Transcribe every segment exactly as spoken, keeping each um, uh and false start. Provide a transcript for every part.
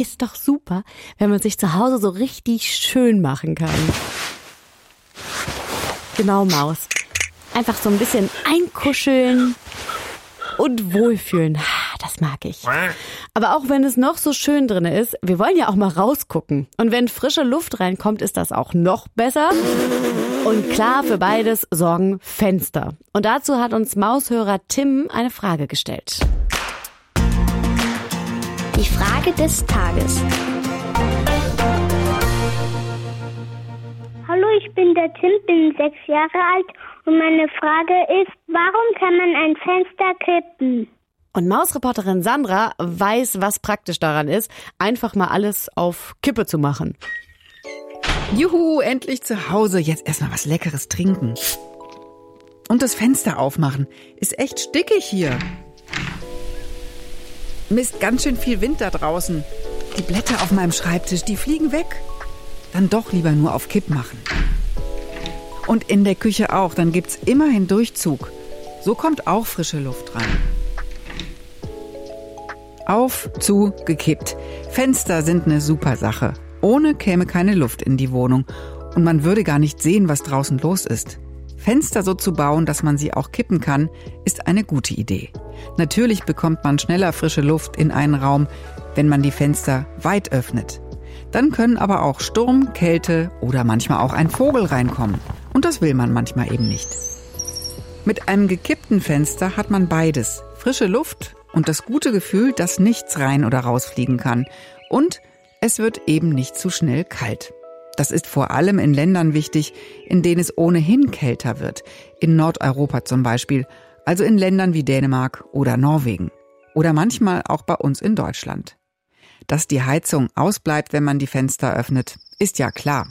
ist doch super, wenn man sich zu Hause so richtig schön machen kann. Genau, Maus. Einfach so ein bisschen einkuscheln und wohlfühlen. Das mag ich. Aber auch wenn es noch so schön drin ist, wir wollen ja auch mal rausgucken. Und wenn frische Luft reinkommt, ist das auch noch besser. Und klar, für beides sorgen Fenster. Und dazu hat uns Maushörer Tim eine Frage gestellt. Die Frage des Tages. Hallo, ich bin der Tim, bin sechs Jahre alt und meine Frage ist, warum kann man ein Fenster kippen? Und Mausreporterin Sandra weiß, was praktisch daran ist, einfach mal alles auf Kippe zu machen. Juhu, endlich zu Hause. Jetzt erstmal was Leckeres trinken. Und das Fenster aufmachen. Ist echt stickig hier. Mist, ganz schön viel Wind da draußen. Die Blätter auf meinem Schreibtisch, die fliegen weg. Dann doch lieber nur auf Kipp machen. Und in der Küche auch, dann gibt's immerhin Durchzug. So kommt auch frische Luft rein. Auf, zu, gekippt. Fenster sind eine super Sache. Ohne käme keine Luft in die Wohnung. Und man würde gar nicht sehen, was draußen los ist. Fenster so zu bauen, dass man sie auch kippen kann, ist eine gute Idee. Natürlich bekommt man schneller frische Luft in einen Raum, wenn man die Fenster weit öffnet. Dann können aber auch Sturm, Kälte oder manchmal auch ein Vogel reinkommen. Und das will man manchmal eben nicht. Mit einem gekippten Fenster hat man beides. Frische Luft und das gute Gefühl, dass nichts rein oder rausfliegen kann. Und es wird eben nicht zu schnell kalt. Das ist vor allem in Ländern wichtig, in denen es ohnehin kälter wird. In Nordeuropa zum Beispiel, also in Ländern wie Dänemark oder Norwegen. Oder manchmal auch bei uns in Deutschland. Dass die Heizung ausbleibt, wenn man die Fenster öffnet, ist ja klar.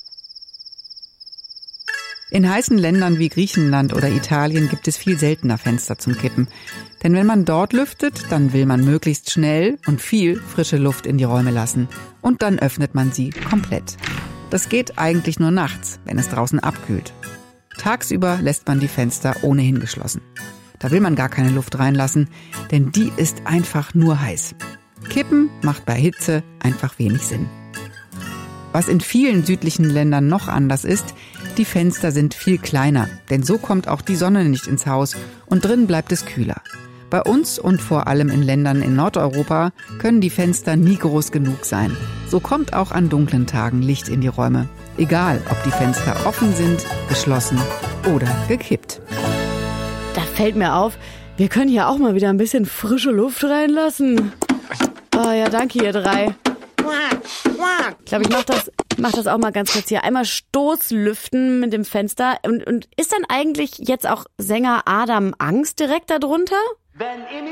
In heißen Ländern wie Griechenland oder Italien gibt es viel seltener Fenster zum Kippen. Denn wenn man dort lüftet, dann will man möglichst schnell und viel frische Luft in die Räume lassen. Und dann öffnet man sie komplett. Das geht eigentlich nur nachts, wenn es draußen abkühlt. Tagsüber lässt man die Fenster ohnehin geschlossen. Da will man gar keine Luft reinlassen, denn die ist einfach nur heiß. Kippen macht bei Hitze einfach wenig Sinn. Was in vielen südlichen Ländern noch anders ist, die Fenster sind viel kleiner, denn so kommt auch die Sonne nicht ins Haus und drin bleibt es kühler. Bei uns und vor allem in Ländern in Nordeuropa können die Fenster nie groß genug sein. So kommt auch an dunklen Tagen Licht in die Räume. Egal, ob die Fenster offen sind, geschlossen oder gekippt. Da fällt mir auf, wir können hier auch mal wieder ein bisschen frische Luft reinlassen. Oh ja, danke ihr drei. Ich glaube, ich mach das, mach das auch mal ganz kurz hier. Einmal Stoßlüften mit dem Fenster. Und, und ist dann eigentlich jetzt auch Sänger Adam Angst direkt darunter? Wenn ihr